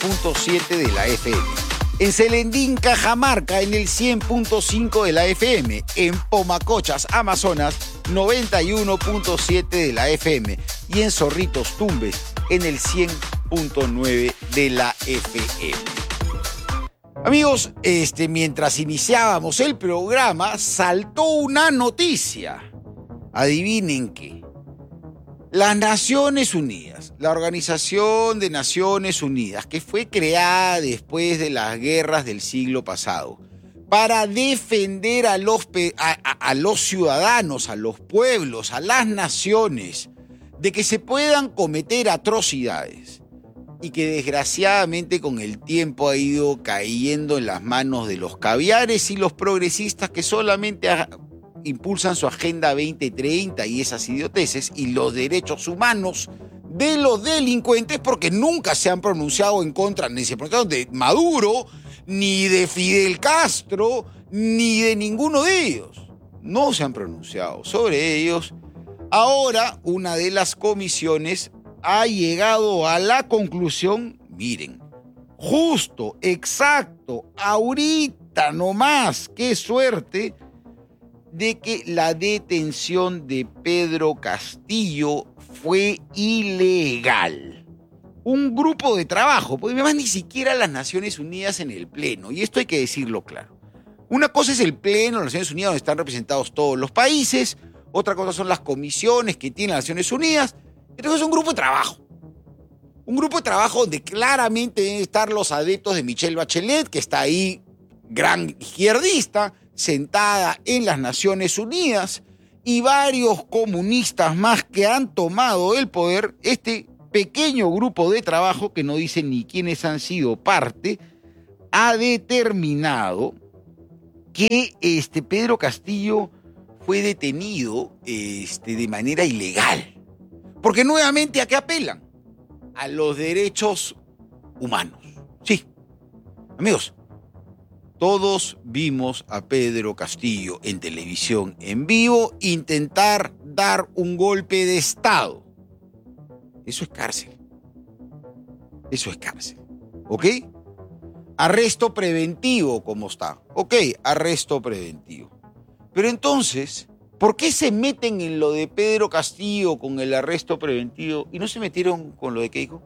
90.7 de la FM. En Selendín, Cajamarca, en el 100.5 de la FM. En Pomacochas, Amazonas, 91.7 de la FM. Y en Zorritos, Tumbes, en el 100.9 de la FM. Amigos, mientras iniciábamos el programa, saltó una noticia. Adivinen qué. Las Naciones Unidas, la Organización de Naciones Unidas, que fue creada después de las guerras del siglo pasado, para defender a los ciudadanos, a los pueblos, a las naciones, de que se puedan cometer atrocidades, y que desgraciadamente con el tiempo ha ido cayendo en las manos de los caviares y los progresistas que solamente impulsan su Agenda 2030 y esas idioteces, y los derechos humanos de los delincuentes, porque nunca se han pronunciado en contra, ni se pronunciaron de Maduro, ni de Fidel Castro, ni de ninguno de ellos. No se han pronunciado sobre ellos. Ahora, una de las comisiones ha llegado a la conclusión, miren, justo, exacto, ahorita nomás, qué suerte, de que la detención de Pedro Castillo fue ilegal. Un grupo de trabajo, porque además ni siquiera las Naciones Unidas en el Pleno, y esto hay que decirlo claro. Una cosa es el Pleno de las Naciones Unidas, donde están representados todos los países, otra cosa son las comisiones que tiene las Naciones Unidas, entonces es un grupo de trabajo. Un grupo de trabajo donde claramente deben estar los adeptos de Michelle Bachelet, que está ahí, gran izquierdista, sentada en las Naciones Unidas, y varios comunistas más que han tomado el poder. Este pequeño grupo de trabajo, que no dice ni quiénes han sido parte, ha determinado que Pedro Castillo fue detenido de manera ilegal. Porque nuevamente, ¿a qué apelan? A los derechos humanos. Sí, amigos, todos vimos a Pedro Castillo en televisión en vivo intentar dar un golpe de Estado. Eso es cárcel. Eso es cárcel. ¿Ok? Arresto preventivo, ¿cómo está? Ok, arresto preventivo. Pero entonces, ¿por qué se meten en lo de Pedro Castillo con el arresto preventivo y no se metieron con lo de Keiko?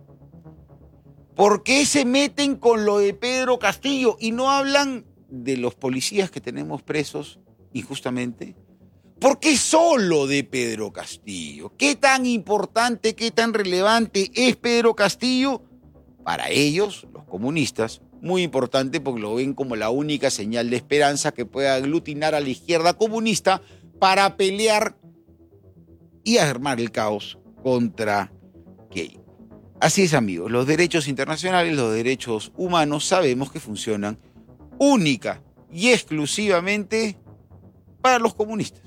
¿Por qué se meten con lo de Pedro Castillo y no hablan de los policías que tenemos presos injustamente? ¿Por qué solo de Pedro Castillo? ¿Qué tan importante, qué tan relevante es Pedro Castillo? Para ellos, los comunistas, muy importante porque lo ven como la única señal de esperanza que pueda aglutinar a la izquierda comunista para pelear y armar el caos contra Keiko. Así es, amigos, los derechos internacionales, los derechos humanos, sabemos que funcionan única y exclusivamente para los comunistas.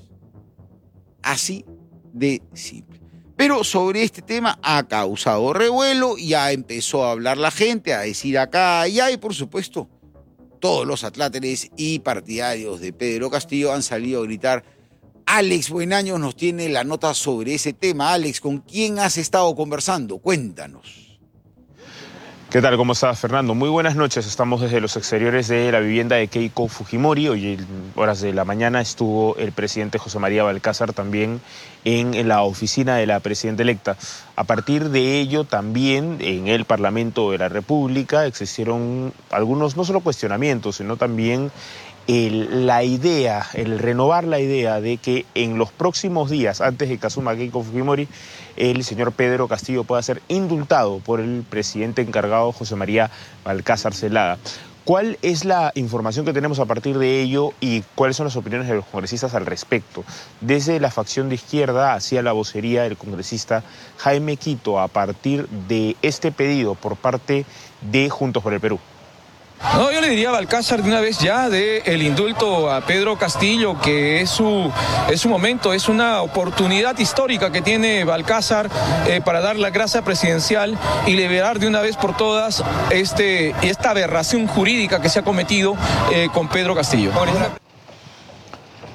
Así de simple. Pero sobre este tema ha causado revuelo, ya empezó a hablar la gente, a decir acá, allá, y por supuesto, todos los atláteres y partidarios de Pedro Castillo han salido a gritar. Alex Buenaños nos tiene la nota sobre ese tema. Alex, ¿con quién has estado conversando? Cuéntanos. ¿Qué tal? ¿Cómo estás, Fernando? Muy buenas noches. Estamos desde los exteriores de la vivienda de Keiko Fujimori. Hoy en horas de la mañana estuvo el presidente José María Balcázar también en la oficina de la presidenta electa. A partir de ello, también en el Parlamento de la República existieron algunos, no solo cuestionamientos, sino también el renovar la idea de que en los próximos días, antes de que asuma Keiko Fujimori, el señor Pedro Castillo pueda ser indultado por el presidente encargado José María Balcázar Zelada. ¿Cuál es la información que tenemos a partir de ello y cuáles son las opiniones de los congresistas al respecto? Desde la facción de izquierda hacia la vocería del congresista Jaime Quito, a partir de este pedido por parte de Juntos por el Perú. No, yo le diría a Balcázar de una vez ya el indulto a Pedro Castillo, que es su momento, es una oportunidad histórica que tiene Balcázar para dar la gracia presidencial y liberar de una vez por todas esta aberración jurídica que se ha cometido con Pedro Castillo.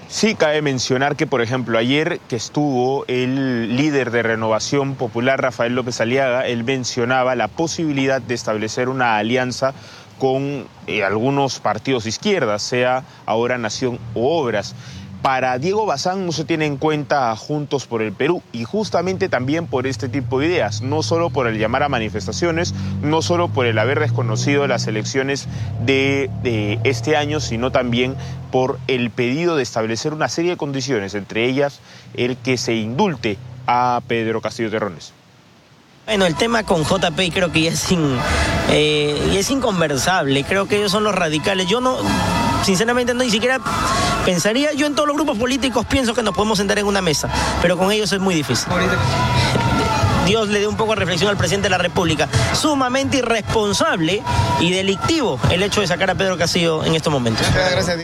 Sí, cabe mencionar que, por ejemplo, ayer que estuvo el líder de Renovación Popular, Rafael López Aliaga, él mencionaba la posibilidad de establecer una alianza con algunos partidos de izquierda, sea ahora Nación o Obras. Para Diego Bazán no se tiene en cuenta a Juntos por el Perú, y justamente también por este tipo de ideas, no solo por el llamar a manifestaciones, no solo por el haber desconocido las elecciones de este año, sino también por el pedido de establecer una serie de condiciones, entre ellas el que se indulte a Pedro Castillo Terrones. Bueno, el tema con JP creo que ya es inconversable. Creo que ellos son los radicales. Yo no, sinceramente, no ni siquiera pensaría. Yo en todos los grupos políticos pienso que nos podemos sentar en una mesa, pero con ellos es muy difícil. Dios le dé un poco de reflexión al presidente de la República. Sumamente irresponsable y delictivo el hecho de sacar a Pedro Castillo en estos momentos. Gracias.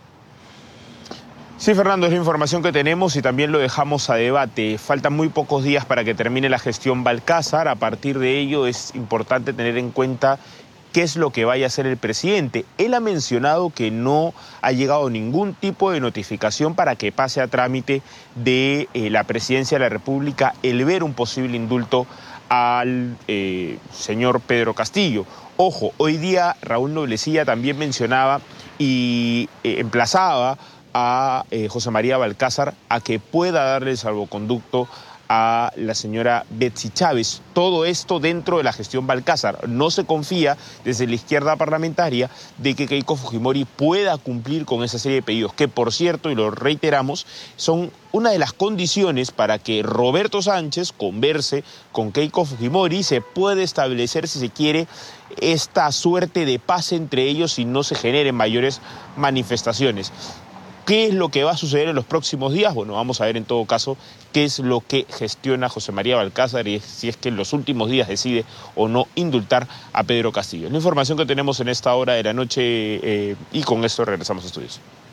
Sí, Fernando, es la información que tenemos y también lo dejamos a debate. Faltan muy pocos días para que termine la gestión Balcázar. A partir de ello es importante tener en cuenta qué es lo que vaya a hacer el presidente. Él ha mencionado que no ha llegado ningún tipo de notificación para que pase a trámite de la presidencia de la República el ver un posible indulto al señor Pedro Castillo. Ojo, hoy día Raúl Noblecilla también mencionaba y emplazaba a José María Balcázar a que pueda darle el salvoconducto a la señora Betsy Chávez. Todo esto dentro de la gestión Balcázar. No se confía desde la izquierda parlamentaria de que Keiko Fujimori pueda cumplir con esa serie de pedidos, que por cierto, y lo reiteramos, son una de las condiciones para que Roberto Sánchez converse con Keiko Fujimori y se puede establecer, si se quiere, esta suerte de paz entre ellos y no se generen mayores manifestaciones. ¿Qué es lo que va a suceder en los próximos días? Bueno, vamos a ver en todo caso qué es lo que gestiona José María Balcázar y si es que en los últimos días decide o no indultar a Pedro Castillo. Es la información que tenemos en esta hora de la noche y con esto regresamos a estudios.